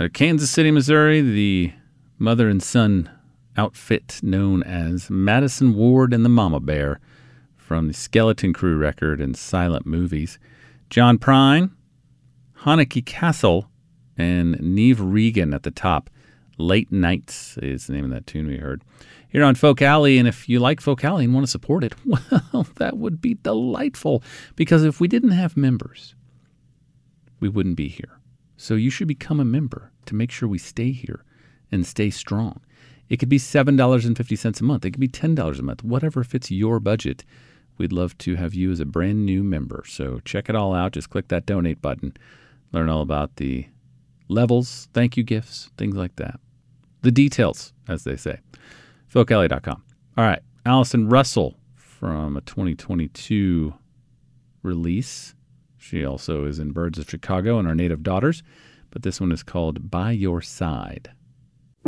Kansas City, Missouri, the mother and son outfit known as Madison Ward and the Mama Bear from the Skeleton Crew record and silent movies. John Prine, Haneke Castle, and Neve Regan at the top. Late Nights is the name of that tune we heard here on Folk Alley. And if you like Folk Alley and want to support it, well, that would be delightful, because if we didn't have members, we wouldn't be here. So you should become a member to make sure we stay here and stay strong. It could be $7.50 a month. It could be $10 a month, whatever fits your budget. We'd love to have you as a brand new member. So check it all out. Just click that donate button. Learn all about the levels, thank you gifts, things like that. The details, as they say. FolkAlley.com. All right. Allison Russell from a 2022 release. She also is in Birds of Chicago and Our Native Daughters. But this one is called By Your Side.